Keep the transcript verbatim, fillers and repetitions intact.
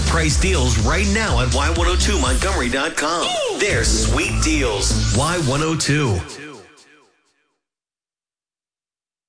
price deals right now at Y one oh two Montgomery dot com. They're sweet deals. Y one oh two.